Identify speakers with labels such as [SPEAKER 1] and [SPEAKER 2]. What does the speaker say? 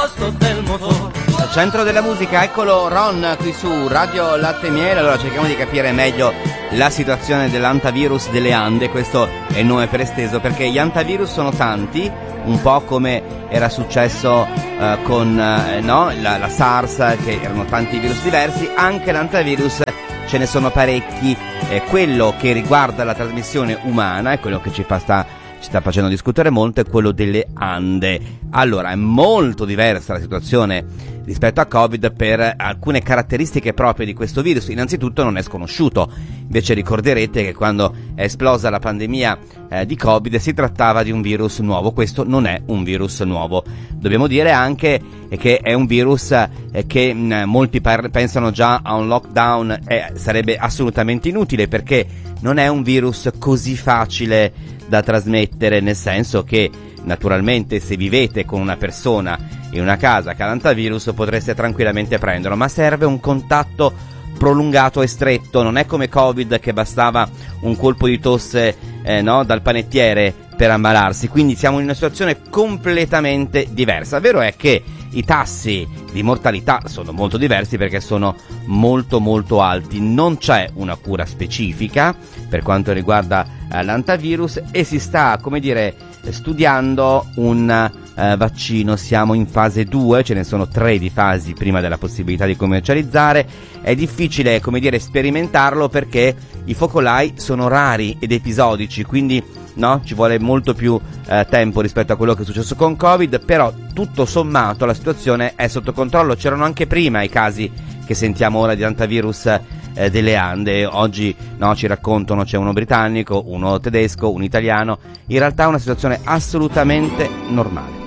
[SPEAKER 1] costo del motore.
[SPEAKER 2] Al centro della musica, eccolo Ron qui su Radio Latte e Miele. Allora cerchiamo di capire meglio la situazione dell'antivirus delle Ande, questo è il nome per esteso, perché gli antivirus sono tanti, un po' come era successo con la SARS, che erano tanti virus diversi. Anche l'antivirus ce ne sono parecchi. Quello che riguarda la trasmissione umana è quello che ci sta facendo discutere molto, è quello delle Ande. Allora, è molto diversa la situazione rispetto a Covid per alcune caratteristiche proprie di questo virus. Innanzitutto non è sconosciuto, invece ricorderete che quando è esplosa la pandemia di Covid si trattava di un virus nuovo. Questo non è un virus nuovo. Dobbiamo dire anche che è un virus che molti pensano già a un lockdown, sarebbe assolutamente inutile, perché non è un virus così facile da trasmettere, nel senso che naturalmente se vivete con una persona in una casa che ha l'antivirus potreste tranquillamente prenderlo, ma serve un contatto prolungato e stretto. Non è come Covid, che bastava un colpo di tosse dal panettiere per ammalarsi. Quindi siamo in una situazione completamente diversa. Vero è che i tassi di mortalità sono molto diversi, perché sono molto molto alti. Non c'è una cura specifica per quanto riguarda l'antivirus, e si sta, studiando un vaccino. Siamo in fase 2, ce ne sono 3 di fasi prima della possibilità di commercializzare. È difficile, sperimentarlo, perché i focolai sono rari ed episodici, quindi ci vuole molto più tempo rispetto a quello che è successo con Covid. Però tutto sommato la situazione è sotto controllo. C'erano anche prima i casi che sentiamo ora di antivirus delle Ande. Oggi ci raccontano c'è uno britannico, uno tedesco, un italiano. In realtà è una situazione assolutamente normale.